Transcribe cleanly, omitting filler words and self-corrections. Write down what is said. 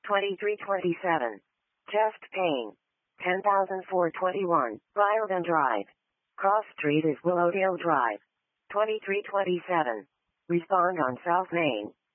2327. Chest pain. 10,421. Byron Drive. Cross Street is Willowdale Drive. 2327. Respond on South Main.